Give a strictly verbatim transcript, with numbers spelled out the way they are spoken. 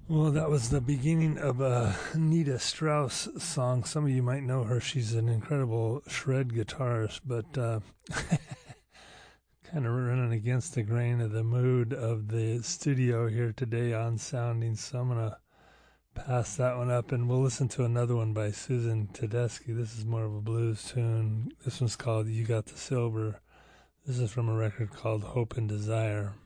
Well, that was the beginning of a Nita Strauss song. Some of you might know her. She's an incredible shred guitarist, but uh, kind of running against the grain of the mood of the studio here today on Sounding. So I'm going to pass that one up, and we'll listen to another one by Susan Tedeschi. This is more of a blues tune. This one's called You Got the Silver. This is from a record called Hope and Desire.